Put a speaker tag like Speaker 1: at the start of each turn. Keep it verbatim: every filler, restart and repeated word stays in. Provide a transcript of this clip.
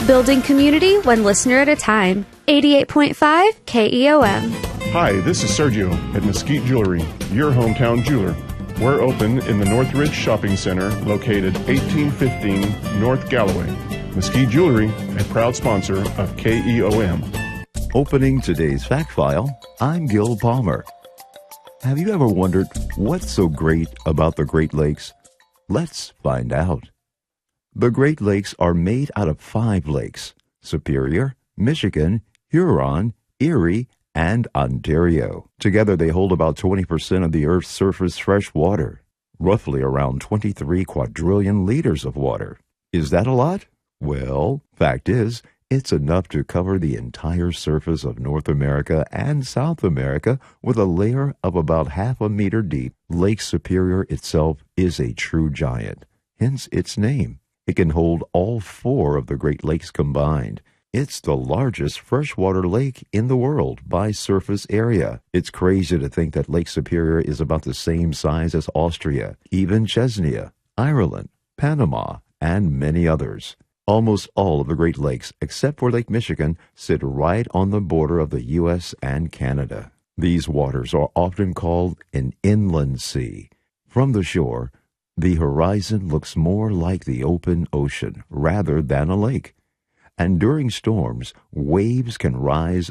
Speaker 1: Building community one listener at a time. eighty-eight point five K E O M.
Speaker 2: Hi, this is Sergio at Mesquite Jewelry, your hometown jeweler. We're open in the Northridge Shopping Center, located eighteen fifteen North Galloway. Mesquite Jewelry, a proud sponsor of K E O M.
Speaker 3: Opening today's Fact File, I'm Gil Palmer. Have you ever wondered what's so great about the Great Lakes? Let's find out. The Great Lakes are made out of five lakes: Superior, Michigan, Huron, Erie, and Ontario. Together they hold about twenty percent of the Earth's surface fresh water, roughly around twenty-three quadrillion liters of water. Is that a lot? Well, fact is, it's enough to cover the entire surface of North America and South America with a layer of about half a meter deep. Lake Superior itself is a true giant, hence its name. It can hold all four of the Great Lakes combined. It's the largest freshwater lake in the world by surface area. It's crazy to think that Lake Superior is about the same size as Austria, even Chechnya, Ireland, Panama, and many others. Almost all of the Great Lakes, except for Lake Michigan, sit right on the border of the U S and Canada. These waters are often called an inland sea. From the shore, the horizon looks more like the open ocean rather than a lake. And during storms, waves can rise